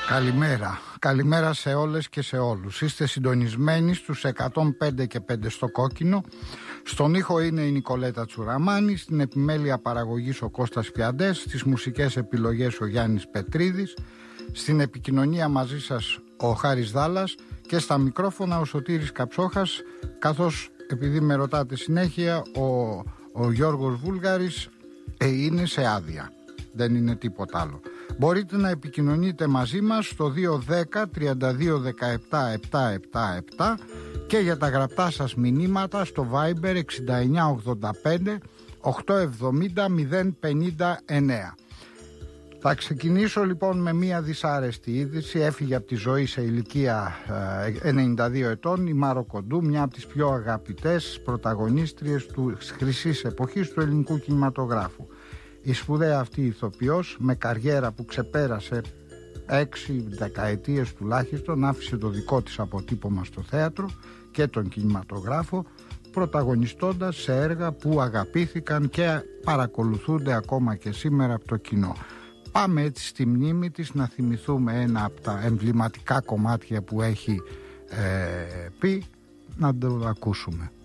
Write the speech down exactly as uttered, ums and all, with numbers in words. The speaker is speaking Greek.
Καλημέρα. Καλημέρα σε όλες και σε όλους. Είστε συντονισμένοι στους εκατόν πέντε και πέντε στο κόκκινο. Στον ήχο είναι η Νικολέτα Τσουραμάνη, στην επιμέλεια παραγωγής ο Κώστας Πιαντές, στις μουσικές επιλογές ο Γιάννης Πετρίδης, στην επικοινωνία μαζί σας ο Χάρης Δάλλας και στα μικρόφωνα ο Σωτήρης Καψόχας, καθώς επειδή με ρωτάτε συνέχεια ο, ο Γιώργος Βούλγαρης ε, είναι σε άδεια. Δεν είναι τίποτα άλλο. Μπορείτε να επικοινωνείτε μαζί μας στο δύο ένα μηδέν τρία δύο ένα επτά επτά επτά επτά και για τα γραπτά σας μηνύματα στο Viber εξήντα εννιά ογδόντα πέντε οκτακόσια εβδομήντα μηδέν πενήντα εννέα. Θα ξεκινήσω λοιπόν με μία δυσάρεστη είδηση. Έφυγε από τη ζωή σε ηλικία ενενήντα δύο ετών η Μάρο Κοντού, μια από τις πιο αγαπητές πρωταγωνίστριες της χρυσής εποχής του ελληνικού κινηματογράφου. Η σπουδαία αυτή ηθοποιός, με καριέρα που ξεπέρασε έξι δεκαετίες τουλάχιστον, άφησε το δικό της αποτύπωμα στο θέατρο και τον κινηματογράφο, πρωταγωνιστώντας σε έργα που αγαπήθηκαν και παρακολουθούνται ακόμα και σήμερα από το κοινό. Πάμε έτσι στη μνήμη της να θυμηθούμε ένα από τα εμβληματικά κομμάτια που έχει ε, πει, να το ακούσουμε.